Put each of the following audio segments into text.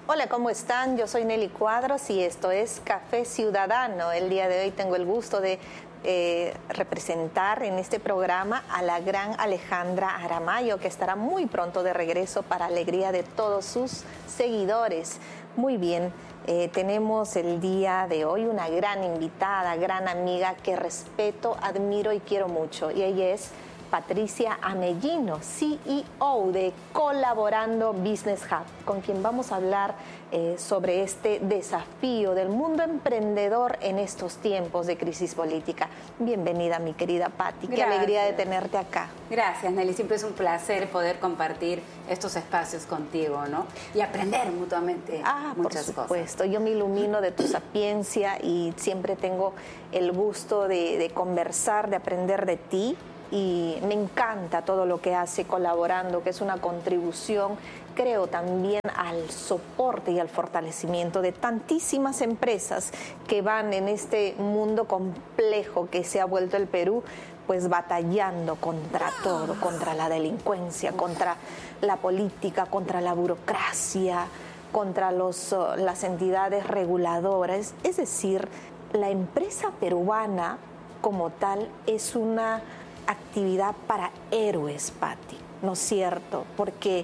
Hola, ¿cómo están? Yo soy Nelly Cuadros y esto es Café Ciudadano. El día de hoy tengo el gusto de representar en este programa a la gran Alejandra Aramayo, que estará muy pronto de regreso para alegría de todos sus seguidores. Muy bien, tenemos el día de hoy una gran invitada, gran amiga que respeto, admiro y quiero mucho. Y ella es Patricia Amellino, CEO de Colaborando Business Hub, con quien vamos a hablar sobre este desafío del mundo emprendedor en estos tiempos de crisis política. Bienvenida, mi querida Pati. Qué alegría de tenerte acá. Gracias, Nelly. Siempre es un placer poder compartir estos espacios contigo, ¿no? Y aprender mutuamente muchas cosas. Por supuesto. Yo me ilumino de tu sapiencia y siempre tengo el gusto de conversar, de aprender de ti. Y me encanta todo lo que hace Colaborando, que es una contribución, creo, también al soporte y al fortalecimiento de tantísimas empresas que van en este mundo complejo que se ha vuelto el Perú, pues batallando contra todo, contra la delincuencia, contra la política, contra la burocracia, contra las entidades reguladoras. Es decir, la empresa peruana como tal es una actividad para héroes, Pati, ¿no es cierto? Porque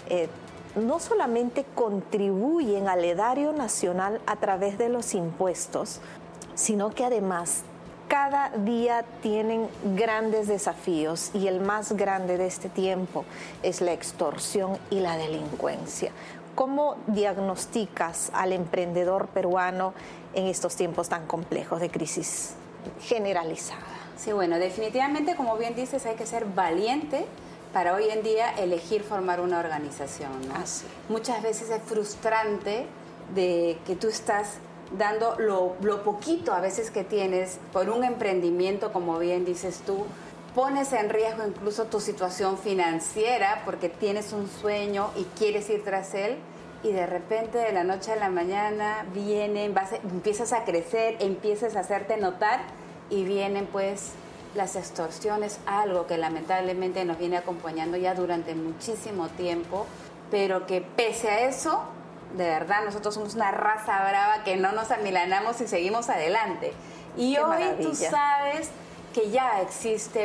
no solamente contribuyen al erario nacional a través de los impuestos, sino que además cada día tienen grandes desafíos y el más grande de este tiempo es la extorsión y la delincuencia. ¿Cómo diagnosticas al emprendedor peruano en estos tiempos tan complejos de crisis generalizada? Sí, bueno, definitivamente, como bien dices, hay que ser valiente para hoy en día elegir formar una organización, ¿no? Así. Muchas veces es frustrante de que tú estás dando lo poquito a veces que tienes por un emprendimiento, como bien dices tú, pones en riesgo incluso tu situación financiera porque tienes un sueño y quieres ir tras él y de repente de la noche a la mañana empiezas a crecer, empiezas a hacerte notar y vienen pues las extorsiones, algo que lamentablemente nos viene acompañando ya durante muchísimo tiempo, pero que pese a eso, de verdad, nosotros somos una raza brava que no nos amilanamos y seguimos adelante. Y Qué hoy maravilla. tú sabes que ya existe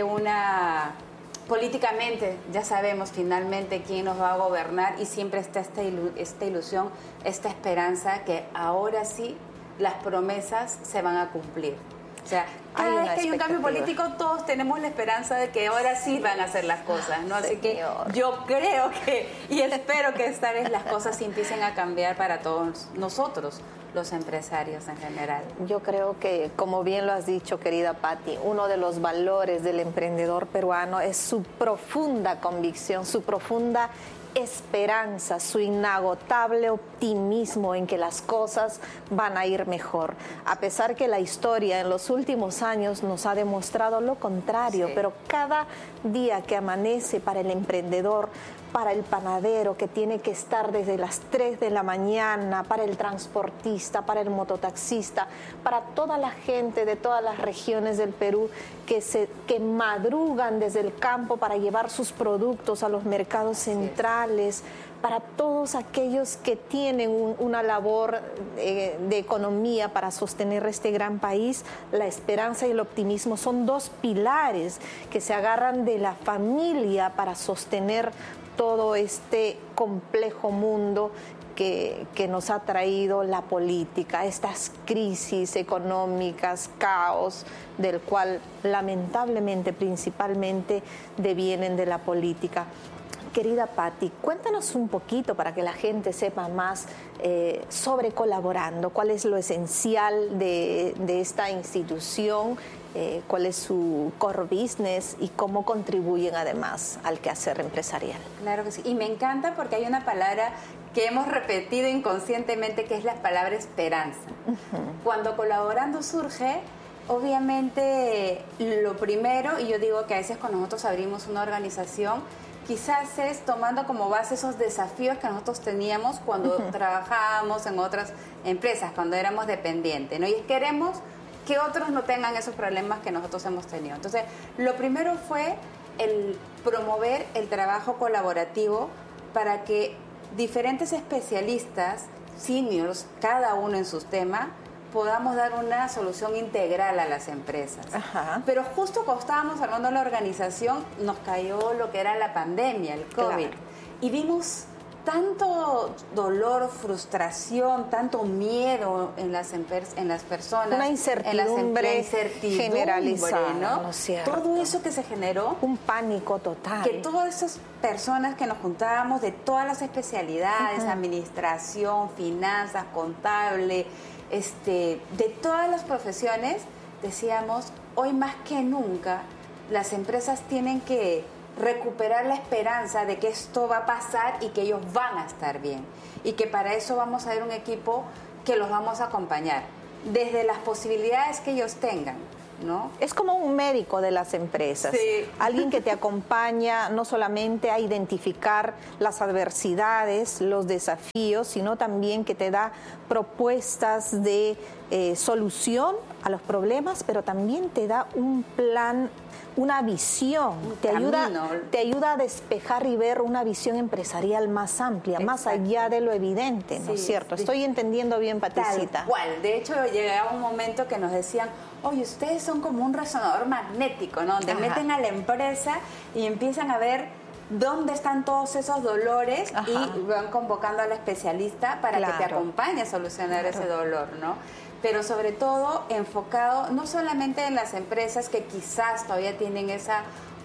políticamente, ya sabemos finalmente quién nos va a gobernar y siempre está esta ilusión, esta esperanza que ahora sí las promesas se van a cumplir. O sea, cada vez que hay un cambio político, todos tenemos la esperanza de que ahora sí van a hacer las cosas, ¿no? Así que yo creo y espero que esta vez las cosas sí empiecen a cambiar para todos nosotros, los empresarios en general. Yo creo que, como bien lo has dicho, querida Pati, uno de los valores del emprendedor peruano es su profunda convicción, su profunda esperanza, su inagotable optimismo en que las cosas van a ir mejor. A pesar que la historia en los últimos años nos ha demostrado lo contrario, sí. Pero cada día que amanece para el emprendedor, para el panadero que tiene que estar desde las 3 de la mañana, para el transportista, para el mototaxista, para toda la gente de todas las regiones del Perú que madrugan desde el campo para llevar sus productos a los mercados centrales, para todos aquellos que tienen una labor de economía para sostener este gran país. La esperanza y el optimismo son dos pilares que se agarran de la familia para sostener todo este complejo mundo que nos ha traído la política, estas crisis económicas, caos, del cual lamentablemente principalmente devienen de la política. Querida Pati, cuéntanos un poquito para que la gente sepa más sobre Colaborando, cuál es lo esencial de esta institución, cuál es su core business y cómo contribuyen además al quehacer empresarial. Claro que sí, y me encanta porque hay una palabra que hemos repetido inconscientemente que es la palabra esperanza. Uh-huh. Cuando Colaborando surge, obviamente lo primero, y yo digo que a veces cuando nosotros abrimos una organización, quizás es tomando como base esos desafíos que nosotros teníamos cuando trabajábamos en otras empresas, cuando éramos dependientes, ¿no? Y queremos que otros no tengan esos problemas que nosotros hemos tenido. Entonces, lo primero fue el promover el trabajo colaborativo para que diferentes especialistas seniors, cada uno en sus temas, podamos dar una solución integral a las empresas. Ajá. Pero justo cuando estábamos armando la organización, nos cayó lo que era la pandemia, el COVID. Claro. Y vimos tanto dolor, frustración, tanto miedo en las personas. Una incertidumbre generalizada, ¿no? Todo eso que se generó. Un pánico total. Que todas esas personas que nos juntábamos de todas las especialidades, administración, finanzas, contable, de todas las profesiones, decíamos, hoy más que nunca, las empresas tienen que recuperar la esperanza de que esto va a pasar y que ellos van a estar bien. Y que para eso vamos a ver un equipo que los vamos a acompañar, desde las posibilidades que ellos tengan, ¿no? Es como un médico de las empresas, sí. Alguien que te acompaña no solamente a identificar las adversidades, los desafíos, sino también que te da propuestas de solución a los problemas, pero también te da un plan, una visión, te ayuda a despejar y ver una visión empresarial más amplia, Exacto. más allá de lo evidente, ¿no es cierto? Estoy entendiendo bien, Paticita. Tal cual. De hecho, llegaba un momento que nos decían, oye, ustedes son como un resonador magnético, ¿no? Donde meten a la empresa y empiezan a ver dónde están todos esos dolores y van convocando al especialista para que te acompañe a solucionar ese dolor, ¿no? Pero sobre todo enfocado no solamente en las empresas que quizás todavía tienen esa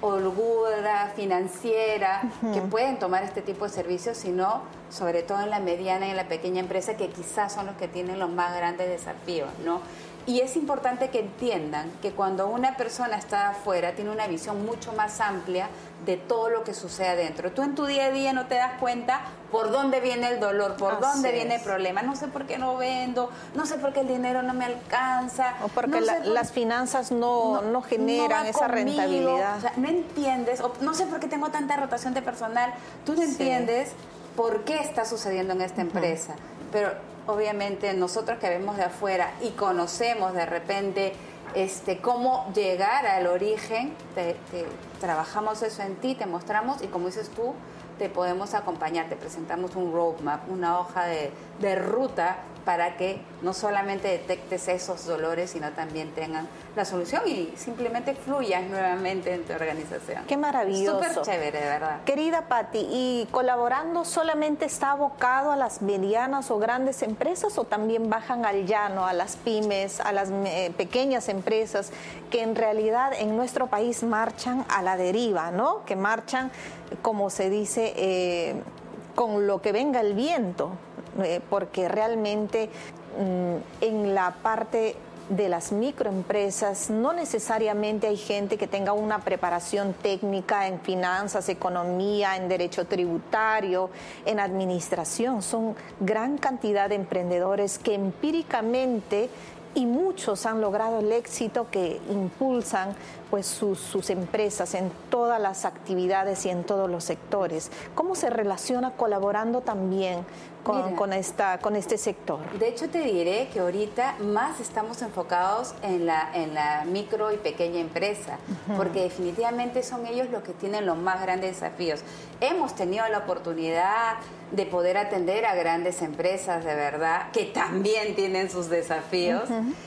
holgura financiera que pueden tomar este tipo de servicios, sino sobre todo en la mediana y en la pequeña empresa, que quizás son los que tienen los más grandes desafíos, ¿no? Y es importante que entiendan que cuando una persona está afuera tiene una visión mucho más amplia de todo lo que sucede adentro. Tú en tu día a día no te das cuenta por dónde viene el dolor, por dónde viene el problema. No sé por qué no vendo, no sé por qué el dinero no me alcanza. O porque las finanzas no generan esa rentabilidad. O sea, no entiendes, o no sé por qué tengo tanta rotación de personal. Tú no entiendes por qué está sucediendo en esta empresa. Pero obviamente nosotros que vemos de afuera y conocemos de repente cómo llegar al origen, trabajamos eso en ti, te mostramos y como dices tú, te podemos acompañar, te presentamos un roadmap, una hoja de ruta para que no solamente detectes esos dolores, sino también tengan la solución y simplemente fluyas nuevamente en tu organización. ¡Qué maravilloso! Súper chévere, de verdad. Querida Pati, ¿y colaborando solamente está abocado a las medianas o grandes empresas o también bajan al llano, a las pymes, a las pequeñas empresas que en realidad en nuestro país marchan a la deriva, ¿no? Que marchan, como se dice, con lo que venga el viento? Porque realmente en la parte de las microempresas no necesariamente hay gente que tenga una preparación técnica en finanzas, economía, en derecho tributario, en administración. Son gran cantidad de emprendedores que empíricamente, y muchos han logrado el éxito, que impulsan pues sus empresas en todas las actividades y en todos los sectores. ¿Cómo se relaciona colaborando también con este sector? De hecho, te diré que ahorita más estamos enfocados en la micro y pequeña empresa, porque definitivamente son ellos los que tienen los más grandes desafíos. Hemos tenido la oportunidad de poder atender a grandes empresas, de verdad, que también tienen sus desafíos.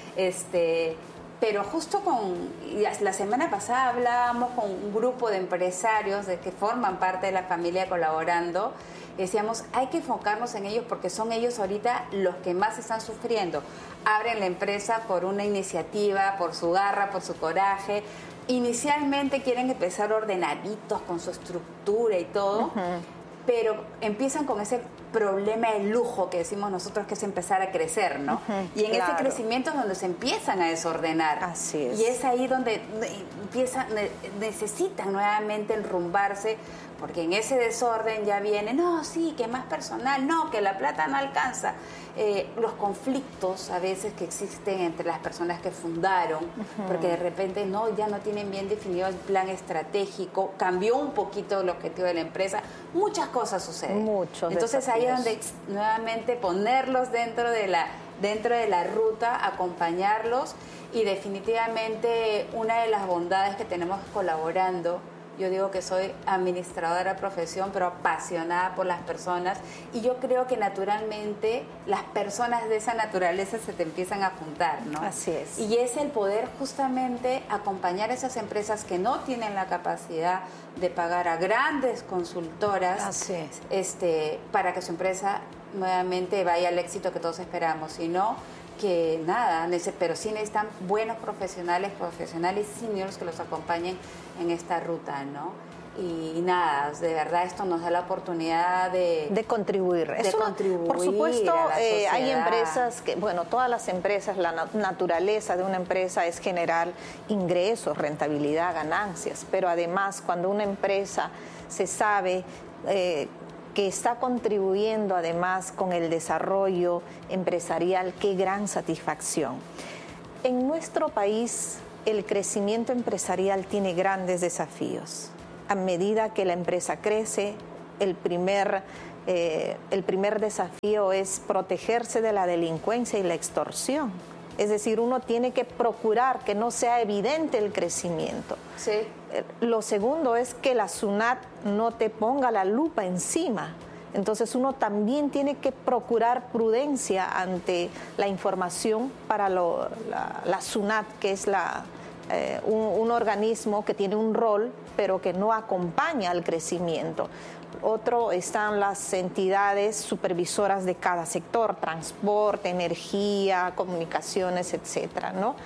Pero justo la semana pasada hablábamos con un grupo de empresarios que forman parte de la familia Colaborando. Decíamos, hay que enfocarnos en ellos porque son ellos ahorita los que más están sufriendo. Abren la empresa por una iniciativa, por su garra, por su coraje. Inicialmente quieren empezar ordenaditos con su estructura y todo, pero empiezan con ese problema de lujo que decimos nosotros, que es empezar a crecer, ¿no? Y en ese crecimiento es donde se empiezan a desordenar. Así es. Y es ahí donde necesitan nuevamente enrumbarse, porque en ese desorden ya viene, no, sí, que más personal, no, que la plata no alcanza. Los conflictos a veces que existen entre las personas que fundaron, porque de repente ya no tienen bien definido el plan estratégico, cambió un poquito el objetivo de la empresa, muchas cosas suceden. Entonces ahí es donde nuevamente ponerlos dentro de la ruta, acompañarlos, y definitivamente una de las bondades que tenemos Colaborando Yo digo que soy administradora de profesión, pero apasionada por las personas. Y yo creo que naturalmente las personas de esa naturaleza se te empiezan a juntar, ¿no? Así es. Y es el poder justamente acompañar a esas empresas que no tienen la capacidad de pagar a grandes consultoras. Así es. Para que su empresa nuevamente vaya al éxito que todos esperamos, sino que nada, pero sí necesitan buenos profesionales seniors que los acompañen en esta ruta, ¿no? Y nada, de verdad esto nos da la oportunidad de contribuir. Por supuesto, hay empresas que, bueno, todas las empresas, la naturaleza de una empresa es generar ingresos, rentabilidad, ganancias, pero además cuando una empresa se sabe que está contribuyendo además con el desarrollo empresarial, qué gran satisfacción. En nuestro país el crecimiento empresarial tiene grandes desafíos. A medida que la empresa crece, el primer desafío es protegerse de la delincuencia y la extorsión. Es decir, uno tiene que procurar que no sea evidente el crecimiento. Sí. Lo segundo es que la SUNAT no te ponga la lupa encima. Entonces uno también tiene que procurar prudencia ante la información para la SUNAT, que es un organismo que tiene un rol, pero que no acompaña al crecimiento. Otro están las entidades supervisoras de cada sector, transporte, energía, comunicaciones, etcétera, ¿no?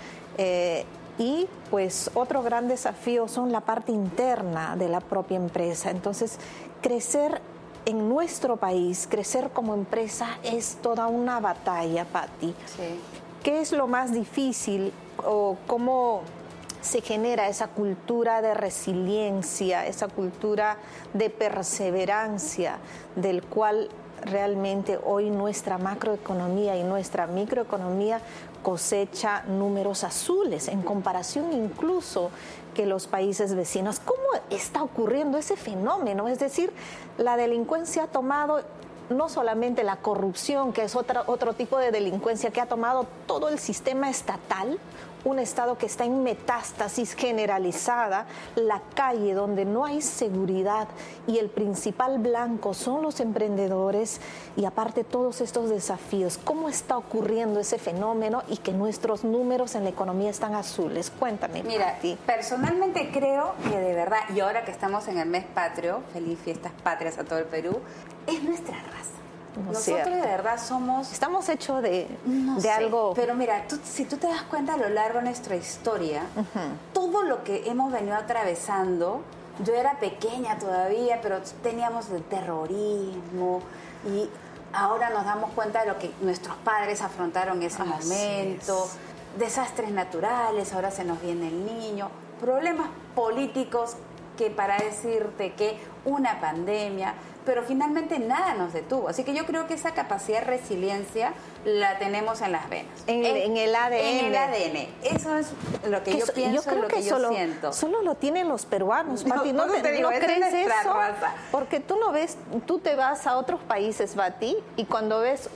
Y pues otro gran desafío son la parte interna de la propia empresa. Entonces, crecer en nuestro país, crecer como empresa es toda una batalla, Patti. Sí. ¿Qué es lo más difícil o cómo se genera esa cultura de resiliencia, esa cultura de perseverancia, del cual realmente hoy nuestra macroeconomía y nuestra microeconomía cosecha números azules en comparación incluso que los países vecinos? ¿Cómo está ocurriendo ese fenómeno? Es decir, la delincuencia ha tomado no solamente la corrupción, que es otro tipo de delincuencia que ha tomado todo el sistema estatal, un Estado que está en metástasis generalizada, la calle donde no hay seguridad y el principal blanco son los emprendedores, y aparte todos estos desafíos. ¿Cómo está ocurriendo ese fenómeno y que nuestros números en la economía están azules? Cuéntame. Mira, Patti. Personalmente creo que de verdad, y ahora que estamos en el mes patrio, feliz fiestas patrias a todo el Perú, es nuestra raza. Nosotros de verdad estamos hechos de sé, algo. Pero mira, si tú te das cuenta a lo largo de nuestra historia, todo lo que hemos venido atravesando, yo era pequeña todavía, pero teníamos el terrorismo y ahora nos damos cuenta de lo que nuestros padres afrontaron en ese momento, desastres naturales, ahora se nos viene el niño, problemas políticos, que para decirte que una pandemia, pero finalmente nada nos detuvo. Así que yo creo que esa capacidad de resiliencia la tenemos en las venas. En el ADN. En el ADN. Eso es lo que yo pienso y lo que yo siento. Solo lo tienen los peruanos, Patti. ¿No crees eso? Raza. Porque tú te vas a otros países, Patti, y cuando ves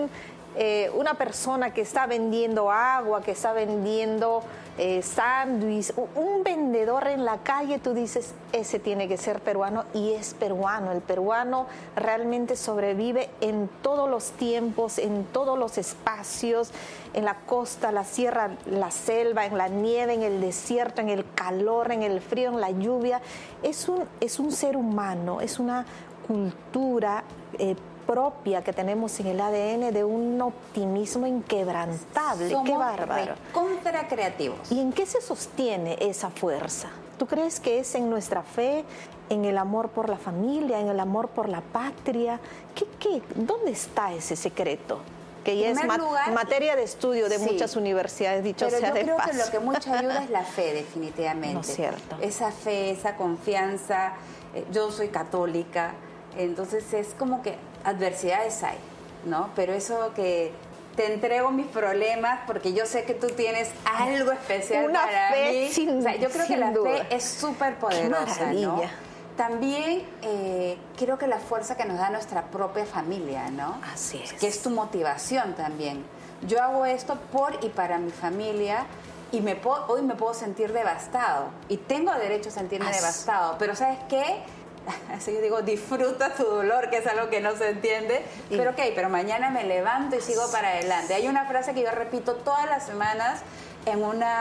una persona que está vendiendo agua, que está vendiendo sándwich, un vendedor en la calle, tú dices, ese tiene que ser peruano, y es peruano. El peruano realmente sobrevive en todos los tiempos, en todos los espacios, en la costa, la sierra, la selva, en la nieve, en el desierto, en el calor, en el frío, en la lluvia. Es un ser humano, es una cultura propia que tenemos en el ADN de un optimismo inquebrantable. Somos ¡Qué bárbaro! Contra creativos. ¿Y en qué se sostiene esa fuerza? ¿Tú crees que es en nuestra fe, en el amor por la familia, en el amor por la patria? ¿Dónde está ese secreto? Que ya es materia de estudio de muchas universidades, dicho sea de paso. Pero yo creo que lo que mucho ayuda es la fe, definitivamente. No es cierto. Esa fe, esa confianza. Yo soy católica, entonces es como que adversidades hay, ¿no? Pero eso que te entrego mis problemas porque yo sé que tú tienes algo especial para mí. Yo creo que la fe es súper poderosa, ¿no? También creo que la fuerza que nos da nuestra propia familia, ¿no? Así es. Que es tu motivación también. Yo hago esto por y para mi familia, y hoy me puedo sentir devastado y tengo derecho a sentirme devastado, pero ¿sabes qué? Así yo digo, disfruta tu dolor, que es algo que no se entiende, pero pero mañana me levanto y sigo para adelante. Hay una frase que yo repito todas las semanas en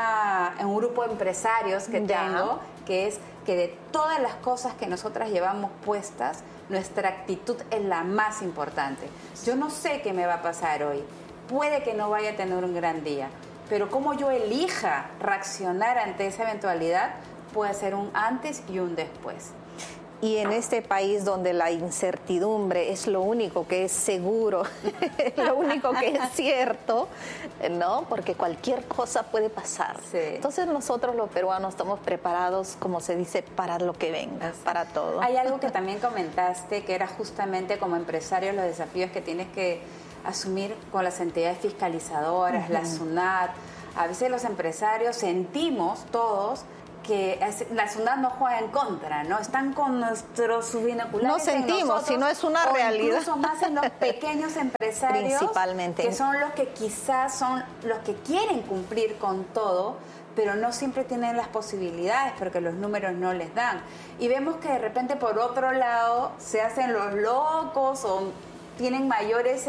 un grupo de empresarios que tengo, que es que de todas las cosas que nosotras llevamos puestas, nuestra actitud es la más importante. Yo no sé qué me va a pasar hoy, puede que no vaya a tener un gran día, pero cómo yo elija reaccionar ante esa eventualidad puede ser un antes y un después. Y en este país donde la incertidumbre es lo único que es seguro, lo único que es cierto, ¿no? Porque cualquier cosa puede pasar. Sí. Entonces nosotros los peruanos estamos preparados, como se dice, para lo que venga, para todo. Hay algo que también comentaste, que era justamente como empresarios los desafíos que tienes que asumir con las entidades fiscalizadoras, la SUNAT. A veces los empresarios sentimos todos que la SUNAT nos juega en contra, ¿no? Están con nuestros binoculares. No sentimos, sino es una realidad. Incluso más en los pequeños empresarios, principalmente, que son los que quizás son los que quieren cumplir con todo, pero no siempre tienen las posibilidades porque los números no les dan. Y vemos que de repente por otro lado se hacen los locos o tienen mayores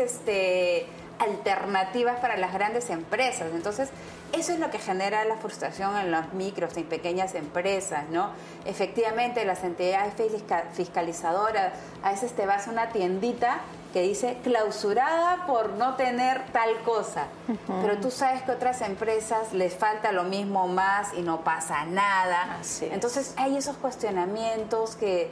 alternativas para las grandes empresas. Entonces, eso es lo que genera la frustración en las micros y pequeñas empresas, ¿no? Efectivamente, las entidades fiscalizadoras, a veces te vas a una tiendita que dice clausurada por no tener tal cosa, pero tú sabes que otras empresas les falta lo mismo más y no pasa nada. Entonces, hay esos cuestionamientos que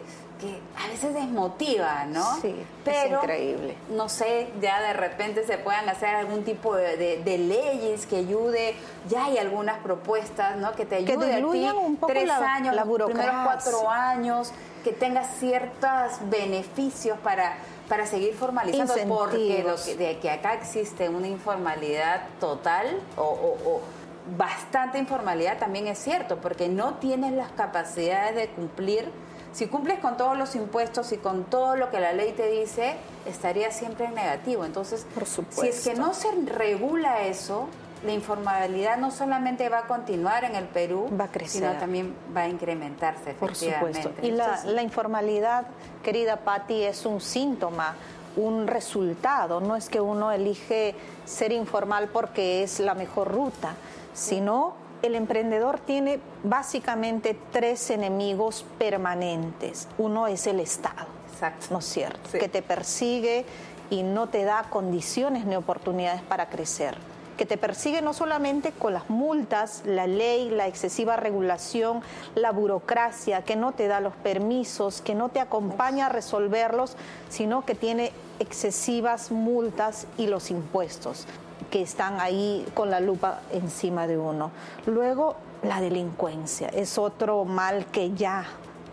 a veces desmotiva, ¿no? Sí, pero, es increíble. No sé, ya de repente se puedan hacer algún tipo de leyes que ayude, ya hay algunas propuestas, ¿no? Que te ayuden que diluyan un poco 3 años, la los burocracia. primeros 4 años, que tengas ciertos beneficios para seguir formalizando, porque de que acá existe una informalidad total o bastante informalidad también es cierto, porque no tienes las capacidades de cumplir. Si cumples con todos los impuestos y con todo lo que la ley te dice, estaría siempre en negativo. Entonces, por supuesto, si es que no se regula eso, la informalidad no solamente va a continuar en el Perú, va a crecer, sino también va a incrementarse, efectivamente. Por supuesto. Y la informalidad, querida Patti, es un síntoma, un resultado. No es que uno elige ser informal porque es la mejor ruta, sino el emprendedor tiene básicamente 3 enemigos permanentes. Uno es el Estado, ¿no es cierto? Sí. Que te persigue y no te da condiciones ni oportunidades para crecer. Que te persigue no solamente con las multas, la ley, la excesiva regulación, la burocracia, que no te da los permisos, que no te acompaña a resolverlos, sino que tiene excesivas multas y los impuestos que están ahí con la lupa encima de uno. Luego, la delincuencia es otro mal que ya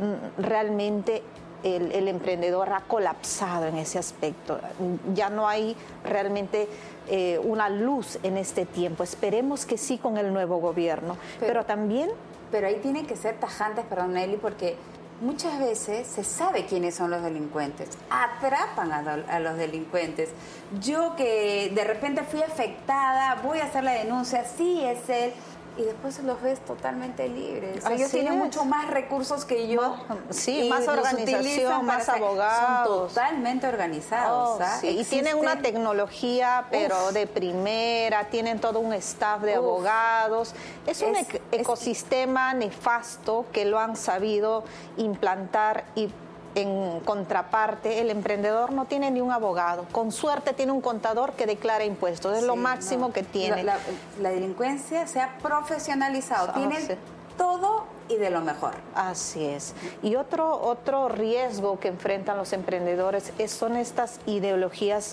realmente el emprendedor ha colapsado en ese aspecto. Ya no hay realmente una luz en este tiempo. Esperemos que sí con el nuevo gobierno. Pero también... Pero ahí tienen que ser tajantes, perdón, Nelly, porque muchas veces se sabe quiénes son los delincuentes, atrapan a los delincuentes. Yo que de repente fui afectada, voy a hacer la denuncia, sí es él, y después los ves totalmente libres. O sea, ellos tienen mucho más recursos que yo. Sí, más organización, más abogados. Son totalmente organizados. Sí. Y tienen una tecnología, pero de primera, tienen todo un staff de abogados. Es un ecosistema nefasto que lo han sabido implantar y en contraparte, el emprendedor no tiene ni un abogado. Con suerte tiene un contador que declara impuestos. Es lo máximo que tiene. La delincuencia se ha profesionalizado. Tiene todo y de lo mejor. Así es. Y otro riesgo que enfrentan los emprendedores son estas ideologías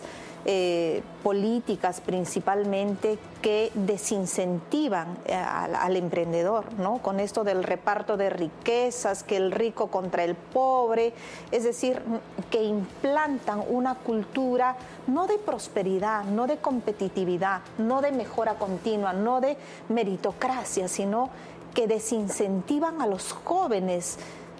políticas principalmente que desincentivan al emprendedor, ¿no? Con esto del reparto de riquezas, que el rico contra el pobre, es decir, que implantan una cultura no de prosperidad, no de competitividad, no de mejora continua, no de meritocracia, sino que desincentivan a los jóvenes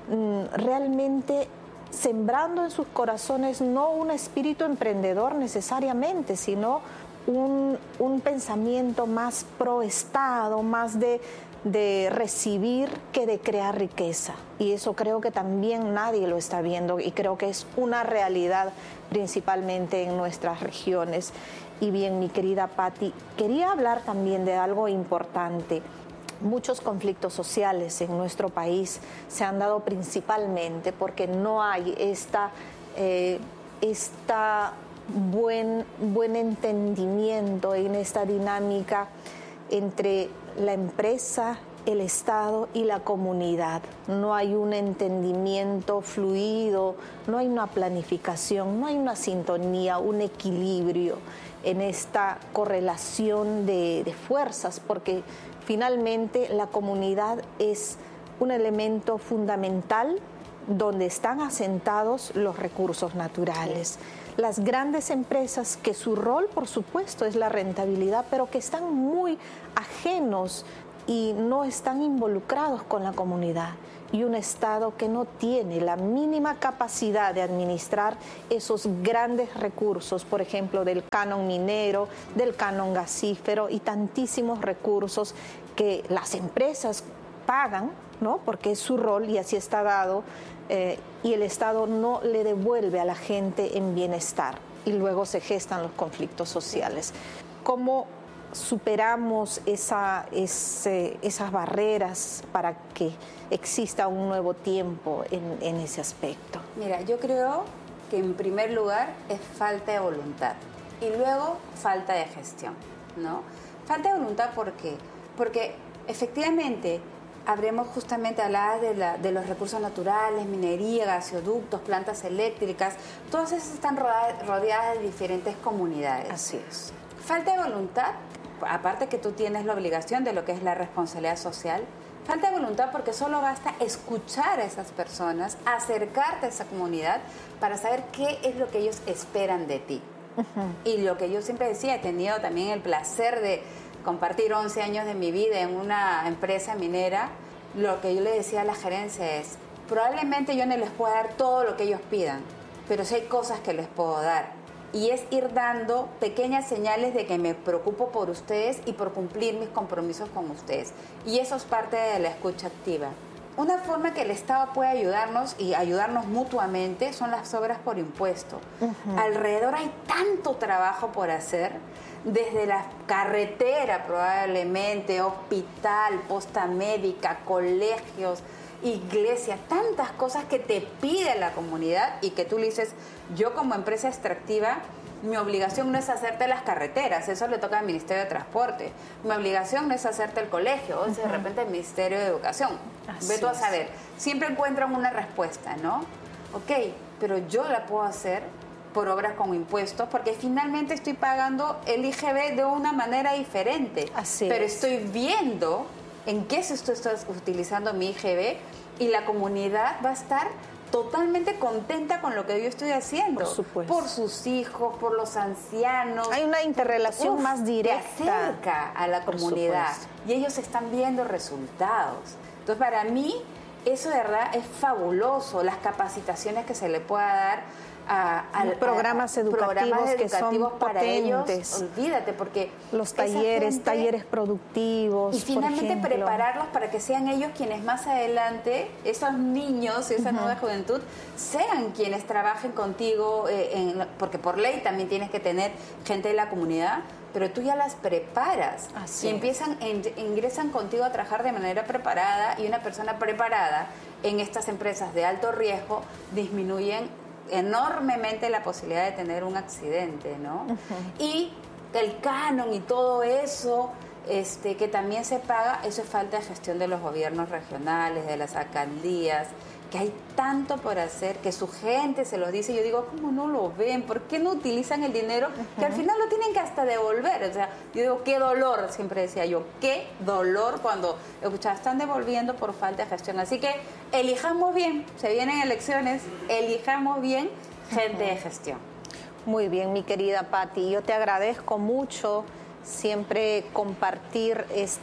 realmente sembrando en sus corazones no un espíritu emprendedor necesariamente, sino un pensamiento más pro Estado, más de recibir que de crear riqueza. Y eso creo que también nadie lo está viendo y creo que es una realidad principalmente en nuestras regiones. Y bien, mi querida Patti, quería hablar también de algo importante. Muchos conflictos sociales en nuestro país se han dado principalmente porque no hay buen entendimiento en esta dinámica entre la empresa, el Estado y la comunidad. No hay un entendimiento fluido, no hay una planificación, no hay una sintonía, un equilibrio en esta correlación de fuerzas, porque finalmente la comunidad es un elemento fundamental donde están asentados los recursos naturales. Las grandes empresas, que su rol, por supuesto, es la rentabilidad, pero que están muy ajenos y no están involucrados con la comunidad. Y un Estado que no tiene la mínima capacidad de administrar esos grandes recursos, por ejemplo, del canon minero, del canon gasífero y tantísimos recursos que las empresas pagan, ¿no? Porque es su rol y así está dado, y el Estado no le devuelve a la gente en bienestar y luego se gestan los conflictos sociales. ¿Cómo superamos esas barreras para que exista un nuevo tiempo en ese aspecto? Mira, yo creo que en primer lugar es falta de voluntad y luego falta de gestión, ¿no? Falta de voluntad, ¿por qué? Porque efectivamente habremos justamente hablado de los recursos naturales, minería, gasoductos, plantas eléctricas, todas esas están rodeadas de diferentes comunidades. Así es. Falta de voluntad, aparte que tú tienes la obligación de lo que es la responsabilidad social, falta de voluntad porque solo basta escuchar a esas personas, acercarte a esa comunidad para saber qué es lo que ellos esperan de ti. Y lo que yo siempre decía, he tenido también el placer de compartir 11 años de mi vida en una empresa minera. Lo que yo le decía a la gerencia es, probablemente yo no les pueda dar todo lo que ellos pidan, pero sí hay cosas que les puedo dar. Y es ir dando pequeñas señales de que me preocupo por ustedes y por cumplir mis compromisos con ustedes. Y eso es parte de la escucha activa. Una forma que el Estado puede ayudarnos y ayudarnos mutuamente son las obras por impuesto. Alrededor hay tanto trabajo por hacer, desde la carretera probablemente, hospital, posta médica, colegios, iglesias, tantas cosas que te pide la comunidad y que tú le dices, yo como empresa extractiva, mi obligación no es hacerte las carreteras, eso le toca al Ministerio de Transporte. Mi obligación no es hacerte el colegio, o de repente el Ministerio de Educación. Ve tú a saber. Siempre encuentran una respuesta, ¿no? Ok, pero yo la puedo hacer por obras con impuestos, porque finalmente estoy pagando el IGB de una manera diferente. Pero estoy viendo en qué se está utilizando mi IGB y la comunidad va a estar totalmente contenta con lo que yo estoy haciendo. Por supuesto. Por sus hijos, por los ancianos. Hay una interrelación más directa. Te acerca a la comunidad y ellos están viendo resultados. Entonces, para mí, eso de verdad es fabuloso, las capacitaciones que se le pueda dar a programas educativos que son para potentes. Ellos, olvídate, porque los talleres productivos, y finalmente prepararlos para que sean ellos quienes más adelante, esos niños, esa nueva juventud, sean quienes trabajen contigo, porque por ley también tienes que tener gente de la comunidad, pero tú ya las preparas. Así y ingresan contigo a trabajar de manera preparada, y una persona preparada en estas empresas de alto riesgo disminuyen enormemente la posibilidad de tener un accidente, ¿no? Y el canon y todo eso que también se paga, eso es falta de gestión de los gobiernos regionales, de las alcaldías, que hay tanto por hacer, que su gente se los dice. Yo digo, ¿cómo no lo ven? ¿Por qué no utilizan el dinero? Que al final lo tienen que hasta devolver. O sea, yo digo, qué dolor, siempre decía yo, qué dolor cuando están devolviendo por falta de gestión. Así que elijamos bien, se vienen elecciones, elijamos bien gente de gestión. Muy bien, mi querida Patti, yo te agradezco mucho siempre compartir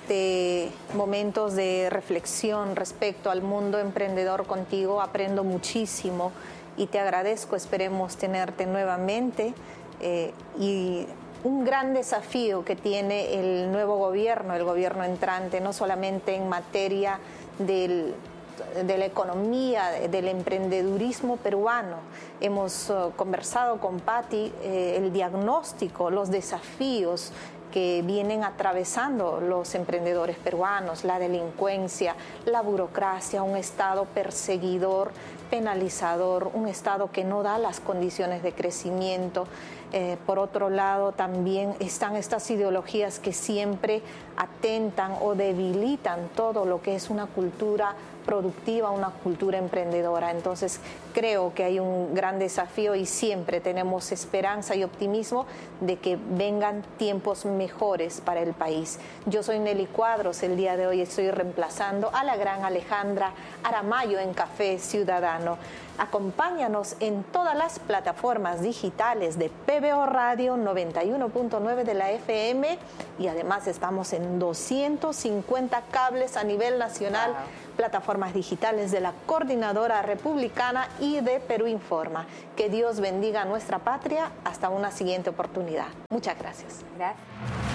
momentos de reflexión respecto al mundo emprendedor contigo. Aprendo muchísimo y te agradezco. Esperemos tenerte nuevamente y un gran desafío que tiene el nuevo gobierno, el gobierno entrante, no solamente en materia de la economía, del emprendedurismo peruano. Hemos conversado con Patti el diagnóstico, los desafíos que vienen atravesando los emprendedores peruanos, la delincuencia, la burocracia, un Estado perseguidor, penalizador, un Estado que no da las condiciones de crecimiento. Por otro lado, también están estas ideologías que siempre atentan o debilitan todo lo que es una cultura productiva, una cultura emprendedora. Entonces, creo que hay un gran desafío y siempre tenemos esperanza y optimismo de que vengan tiempos mejores para el país. Yo soy Nelly Cuadros, el día de hoy estoy reemplazando a la gran Alejandra Aramayo en Café Ciudadano. Acompáñanos en todas las plataformas digitales de PBO Radio 91.9 de la FM y además estamos en 250 cables a nivel nacional, plataformas digitales de la Coordinadora Republicana y de Perú Informa. Que Dios bendiga a nuestra patria. Hasta una siguiente oportunidad. Muchas gracias. Gracias.